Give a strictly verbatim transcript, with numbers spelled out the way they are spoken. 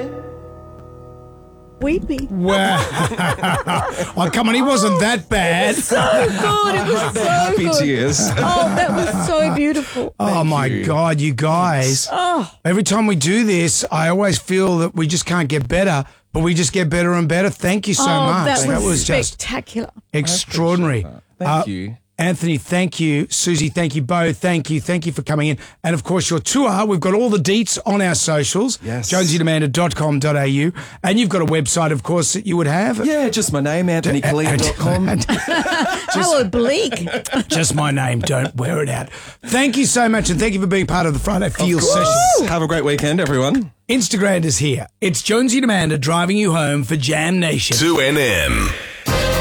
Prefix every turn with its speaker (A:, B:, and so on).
A: Weepy.
B: Wow. Oh, come on, he wasn't that bad.
A: So good. It was so
C: Happy
A: good.
C: tears.
A: Oh, that was so beautiful.
B: Oh, my
C: you.
B: God, you guys.
A: Oh,
B: Every time we do this, I always feel that we just can't get better, but we just get better and better. Thank you so
A: oh
B: much.
A: that was,
B: just
A: spectacular.
B: extraordinary.
C: Thank
B: Uh,
C: you.
B: Anthony, thank you. Susie, thank you both. Thank you. Thank you for coming in. And, of course, your tour, we've got all the deets on our socials,
C: Yes.
B: jonesy demanda dot com dot a u. And you've got a website, of course, that you would have.
C: Yeah, just my name, anthony khalid dot com.
A: How oblique.
B: Just my name. Don't wear it out. Thank you so much, and thank you for being part of the Friday Feel session.
C: Have a great weekend, everyone.
B: Instagram is here. It's Jonesy and Amanda driving you home for Jam Nation.
D: two N M.